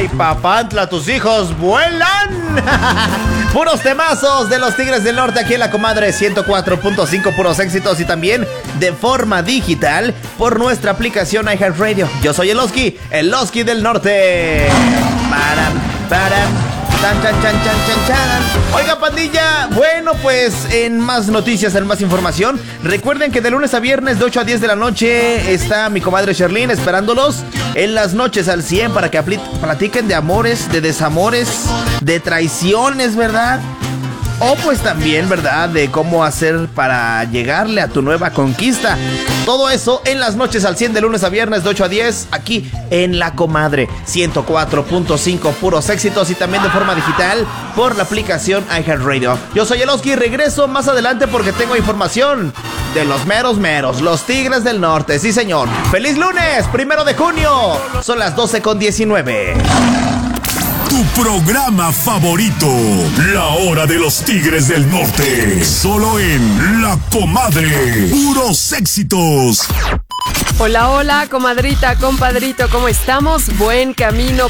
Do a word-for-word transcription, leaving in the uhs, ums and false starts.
¡Ay, papantla, tus hijos vuelan! Puros temazos de los Tigres del Norte aquí en La Comadre ciento cuatro punto cinco, puros éxitos y también de forma digital por nuestra aplicación iHeartRadio. Yo soy el Oski, el Oski del Norte. Param, param. Chan, chan, chan, chan, chan, chan. Oiga, pandilla, bueno, pues en más noticias, en más información, recuerden que de lunes a viernes de ocho a diez de la noche está mi comadre Sherlyn esperándolos en las noches al cien para que apli- platiquen de amores, de desamores, de traiciones, ¿verdad? O pues también, ¿verdad?, de cómo hacer para llegarle a tu nueva conquista. Todo eso en las noches al cien de lunes a viernes de ocho a diez aquí en La Comadre ciento cuatro punto cinco, puros éxitos y también de forma digital por la aplicación iHeartRadio. Yo soy el Oski y regreso más adelante porque tengo información de los meros meros, los Tigres del Norte. Sí, señor. ¡Feliz lunes! Primero de junio. Son las doce con diecinueve. Tu programa favorito, La Hora de los Tigres del Norte, solo en La Comadre, puros éxitos. Hola, hola, comadrita, compadrito, ¿cómo estamos? Buen camino